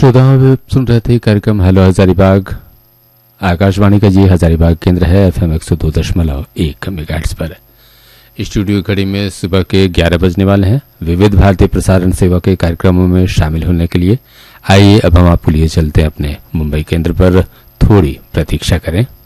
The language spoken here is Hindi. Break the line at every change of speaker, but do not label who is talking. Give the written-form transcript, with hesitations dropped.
श्रोताओं में सुन रहे थे कार्यक्रम हेलो हजारीबाग। आकाशवाणी का ये हजारीबाग केंद्र है FM 102.1 मेगाहर्ट्ज पर। स्टूडियो घड़ी में सुबह के 11 बजने वाले हैं। विविध भारतीय प्रसारण सेवा के कार्यक्रमों में शामिल होने के लिए आइए अब हम आपको लिए चलते हैं अपने मुंबई केंद्र पर। थोड़ी प्रतीक्षा करें।